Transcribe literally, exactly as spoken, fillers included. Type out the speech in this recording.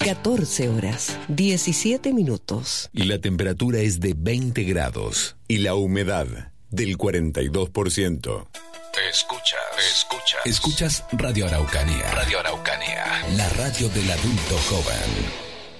catorce horas, diecisiete minutos. Y la temperatura es de veinte grados. Y la humedad del cuarenta y dos por ciento. Escuchas, escuchas. Escuchas Radio Araucanía. Radio Araucanía. La radio del adulto joven.